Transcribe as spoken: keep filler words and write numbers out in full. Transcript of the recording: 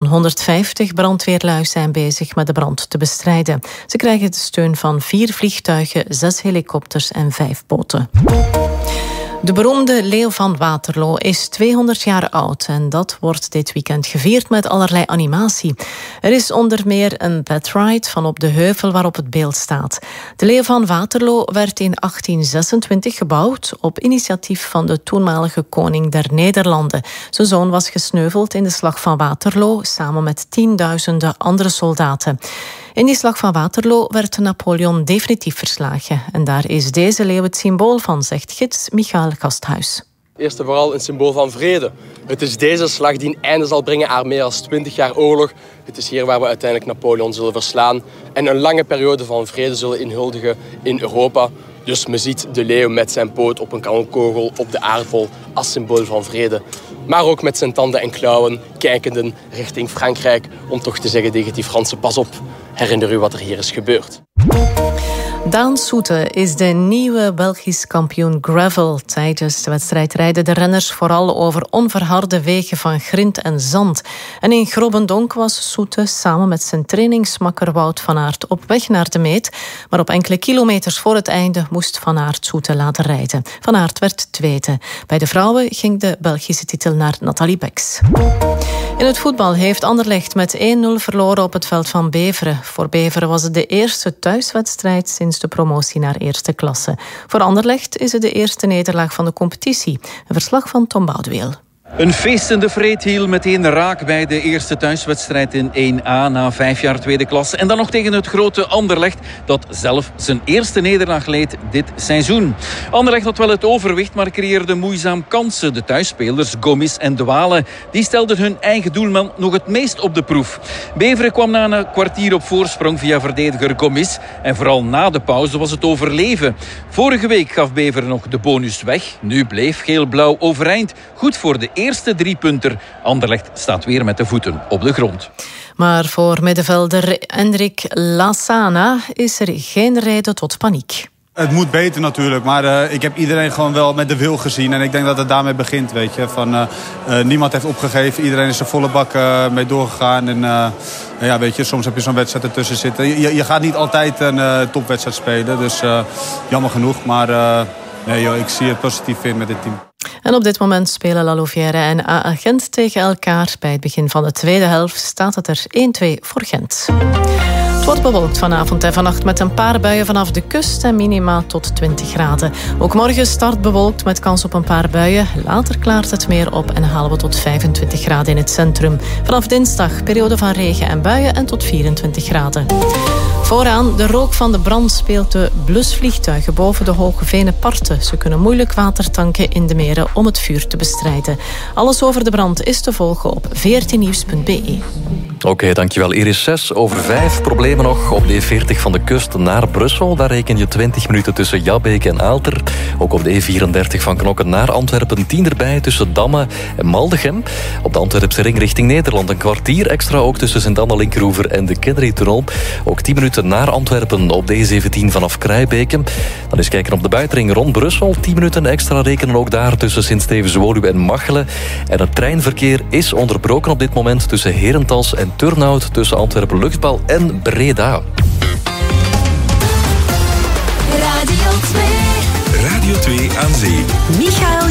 honderdvijftig brandweerlui zijn bezig met de brand te bestrijden. Ze krijgen de steun van vier vliegtuigen, zes helikopters en vijf boten. De beroemde Leeuw van Waterloo is tweehonderd jaar oud en dat wordt dit weekend gevierd met allerlei animatie. Er is onder meer een bedride van op de heuvel waarop het beeld staat. De Leeuw van Waterloo werd in achttien zesentwintig gebouwd op initiatief van de toenmalige koning der Nederlanden. Zijn zoon was gesneuveld in de slag van Waterloo samen met tienduizenden andere soldaten. In die slag van Waterloo werd Napoleon definitief verslagen. En daar is deze leeuw het symbool van, zegt gids Michael Gasthuis. Eerst en vooral een symbool van vrede. Het is deze slag die een einde zal brengen aan meer dan twintig jaar oorlog. Het is hier waar we uiteindelijk Napoleon zullen verslaan en een lange periode van vrede zullen inhuldigen in Europa. Dus men ziet de leeuw met zijn poot op een kanonkogel op de aardbol als symbool van vrede. Maar ook met zijn tanden en klauwen kijkenden richting Frankrijk om toch te zeggen tegen die Fransen: pas op, herinner u wat er hier is gebeurd. Daan Soete is de nieuwe Belgisch kampioen gravel. Tijdens de wedstrijd rijden de renners vooral over onverharde wegen van grind en zand. En in Grobbendonk was Soete samen met zijn trainingsmakker Wout van Aert op weg naar de meet. Maar op enkele kilometers voor het einde moest Van Aert Soete laten rijden. Van Aert werd tweede. Bij de vrouwen ging de Belgische titel naar Nathalie Beks. In het voetbal heeft Anderlecht met één nul verloren op het veld van Beveren. Voor Beveren was het de eerste thuiswedstrijd sinds de promotie naar eerste klasse. Voor Anderlecht is het de eerste nederlaag van de competitie. Een verslag van Tom Boudeweel. Een feestende Vreethiel meteen raak bij de eerste thuiswedstrijd in één A na vijf jaar tweede klasse. En dan nog tegen het grote Anderlecht dat zelf zijn eerste nederlaag leed dit seizoen. Anderlecht had wel het overwicht, maar creëerde moeizaam kansen. De thuisspelers Gomis en De Wale die stelden hun eigen doelman nog het meest op de proef. Beveren kwam na een kwartier op voorsprong via verdediger Gomis. En vooral na de pauze was het overleven. Vorige week gaf Beveren nog de bonus weg. Nu bleef geel-blauw overeind. Goed voor de eerste driepunter. Anderlecht staat weer met de voeten op de grond. Maar voor middenvelder Enric Lassana is er geen reden tot paniek. Het moet beter natuurlijk, maar uh, ik heb iedereen gewoon wel met de wil gezien. En ik denk dat het daarmee begint, weet je. Van, uh, uh, niemand heeft opgegeven, iedereen is er volle bak uh, mee doorgegaan. En uh, ja, weet je, soms heb je zo'n wedstrijd ertussen zitten. Je, je gaat niet altijd een uh, topwedstrijd spelen, dus uh, jammer genoeg. Maar uh, nee, joh, ik zie het positief in met dit team. En op dit moment spelen La Louvière en A A Gent tegen elkaar. Bij het begin van de tweede helft staat het er één twee voor Gent. Het wordt bewolkt vanavond en vannacht met een paar buien vanaf de kust en minima tot twintig graden. Ook morgen start bewolkt met kans op een paar buien. Later klaart het meer op en halen we tot vijfentwintig graden in het centrum. Vanaf dinsdag periode van regen en buien en tot vierentwintig graden. Vooraan, de rook van de brand speelt de blusvliegtuigen boven de Hoge Veneparten. Ze kunnen moeilijk water tanken in de meren om het vuur te bestrijden. Alles over de brand is te volgen op veertien nieuws punt b e. Oké, okay, dankjewel Iris. Zes over vijf. Problemen nog op de E veertig van de kust naar Brussel. Daar reken je twintig minuten tussen Jabbeek en Aalter. Ook op de E vierendertig van Knokken naar Antwerpen. tien erbij tussen Damme en Maldegem. Op de Antwerpse ring richting Nederland. Een kwartier extra ook tussen Sint-Anna-Linkeroever en de Kennery-tunnel. Ook tien minuten naar Antwerpen op de E zeventien vanaf Kruijbeke. Dan eens kijken op de buitenring rond Brussel. tien minuten extra rekenen ook daar tussen Sint-Stevens-Woluwe en Machelen. En het treinverkeer is onderbroken op dit moment tussen Herentals en Turnhout, tussen Antwerpen-Luchtbal en Breda. Radio twee. Radio twee aan zee. Michael